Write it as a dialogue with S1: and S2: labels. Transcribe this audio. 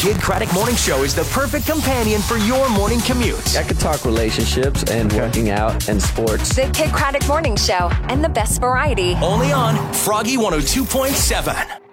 S1: Kid Craddock Morning Show is the perfect companion for your morning commute.
S2: I could talk relationships and working out and sports.
S3: The Kid Craddock Morning Show and the best variety.
S1: Only on Froggy 102.7.